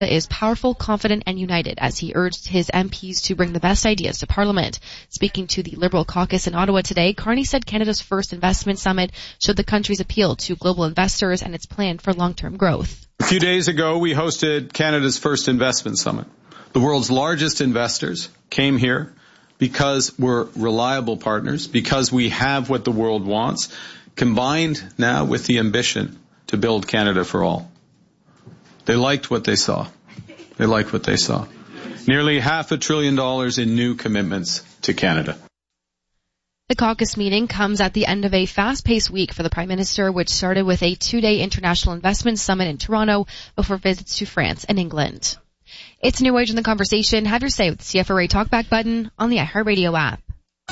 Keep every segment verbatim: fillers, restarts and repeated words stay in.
is powerful, confident, and united as he urged his M Ps to bring the best ideas to Parliament. Speaking to the Liberal caucus in Ottawa today, Carney said Canada's first investment summit showed the country's appeal to global investors and its plan for long-term growth. A few days ago, we hosted Canada's first investment summit. The world's largest investors came here because we're reliable partners, because we have what the world wants, combined now with the ambition to build Canada for all. They liked what they saw. They liked what they saw. Nearly half a trillion dollars in new commitments to Canada. The caucus meeting comes at the end of a fast-paced week for the Prime Minister, which started with a two-day international investment summit in Toronto before visits to France and England. It's New Age in the Conversation. Have your say with the C F R A Talkback button on the iHeartRadio app.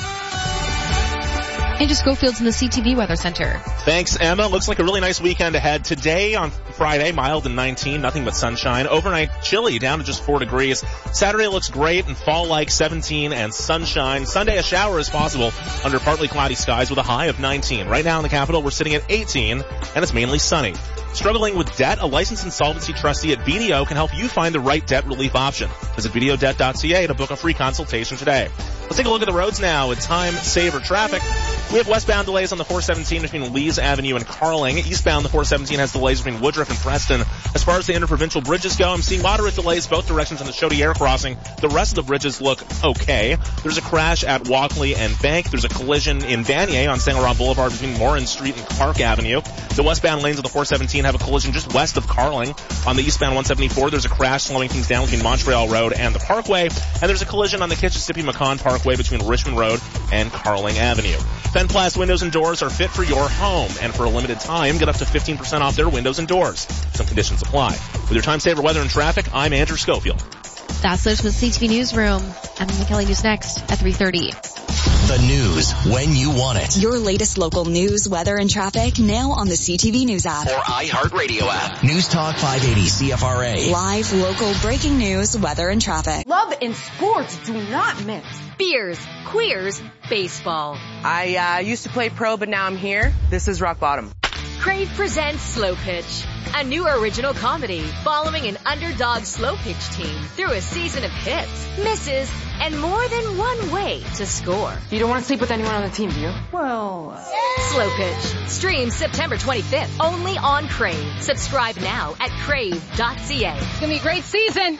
Andrew Schofield's in the C T V Weather Center. Thanks, Emma. Looks like a really nice weekend ahead. Today on Friday, mild and nineteen, nothing but sunshine. Overnight, chilly, down to just four degrees. Saturday looks great and fall-like, seventeen, and sunshine. Sunday, a shower is possible under partly cloudy skies with a high of nineteen. Right now in the capital, we're sitting at eighteen, and it's mainly sunny. Struggling with debt? A licensed insolvency trustee at B D O can help you find the right debt relief option. Visit B D O debt dot C A to book a free consultation today. Let's take a look at the roads now with time saver traffic. We have westbound delays on the four seventeen between Lees Avenue and Carling. Eastbound, the four seventeen has delays between Woodruff and Preston. As far as the interprovincial bridges go, I'm seeing moderate delays both directions on the Chaudière crossing. The rest of the bridges look okay. There's a crash at Walkley and Bank. There's a collision in Vanier on Saint Laurent Boulevard between Morin Street and Park Avenue. The westbound lanes of the four seventeen have a collision just west of Carling. On the eastbound one seventy-four, there's a crash slowing things down between Montreal Road and the Parkway. And there's a collision on the Kitchissippi-Macon Parkway between Richmond Road and Carling Avenue. Fenplast windows and doors are fit for your home, and for a limited time, get up to fifteen percent off their windows and doors. Some conditions apply. With your time saver weather and traffic, I'm Andrew Schofield. That's it from the C T V Newsroom. Emily McKelly News next at three thirty. The news when you want it. Your latest local news, weather, and traffic now on the C T V News app. Or iHeartRadio app. News Talk five eighty C F R A. Live, local, breaking news, weather, and traffic. Love and sports do not mix. Beers, queers, baseball. I uh, used to play pro, but now I'm here. This is rock bottom. Crave presents Slow Pitch, a new original comedy following an underdog slow pitch team through a season of hits, misses, and more than one way to score. You don't want to sleep with anyone on the team, do you? Well, uh... Slow Pitch. Stream September twenty-fifth, only on Crave. Subscribe now at crave dot c a. It's going to be a great season.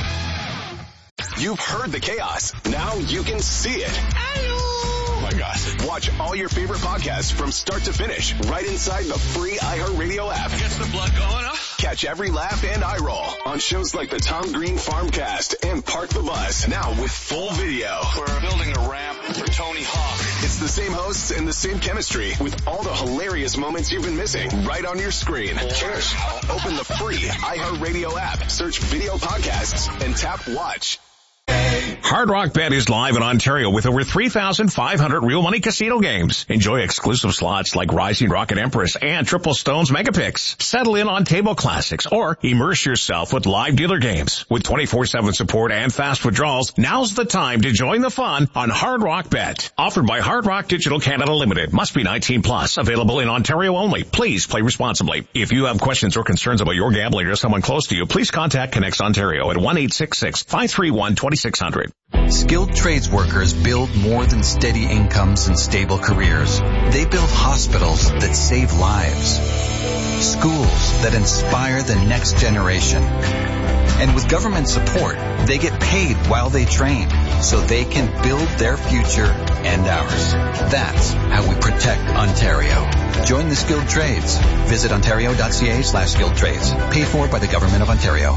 You've heard the chaos. Now you can see it. Oh my gosh. Watch all your favorite podcasts from start to finish right inside the free iHeartRadio app. Gets the blood going, huh? Catch every laugh and eye roll on shows like the Tom Green Farmcast and Park the Bus. Now with full video. We're building a ramp for Tony Hawk. It's the same hosts and the same chemistry with all the hilarious moments you've been missing right on your screen. Cheers. Open the free iHeartRadio app, search video podcasts, and tap watch. Hard Rock Bet is live in Ontario with over three thousand five hundred real money casino games. Enjoy exclusive slots like Rising Rocket Empress and Triple Stones Megapix. Settle in on table classics or immerse yourself with live dealer games. With twenty-four seven support and fast withdrawals, now's the time to join the fun on Hard Rock Bet. Offered by Hard Rock Digital Canada Limited. Must be nineteen plus. Available in Ontario only. Please play responsibly. If you have questions or concerns about your gambling or someone close to you, please contact Connects Ontario at one eight six six, five three one, two six zero zero. Skilled trades workers build more than steady incomes and stable careers. They build hospitals that save lives, schools that inspire the next generation. And with government support, they get paid while they train so they can build their future and ours. That's how we protect Ontario. Join the skilled trades. Visit ontario dot c a slash skilled trades. Paid for by the Government of Ontario.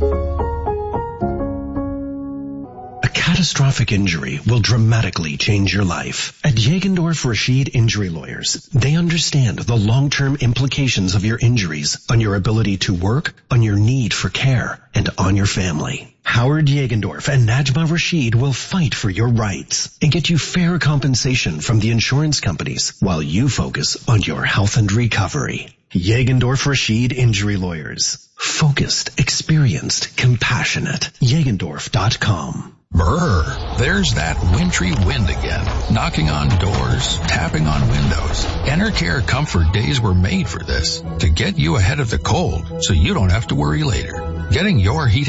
Catastrophic injury will dramatically change your life. At Jagendorf Rashid Injury Lawyers, they understand the long-term implications of your injuries on your ability to work, on your need for care, and on your family. Howard Jagendorf and Najma Rashid will fight for your rights and get you fair compensation from the insurance companies while you focus on your health and recovery. Jagendorf Rashid Injury Lawyers. Focused, experienced, compassionate. Jagendorf dot com. Brr, there's that wintry wind again, knocking on doors, tapping on windows. Enercare Comfort Days were made for this, to get you ahead of the cold so you don't have to worry later. Getting your heating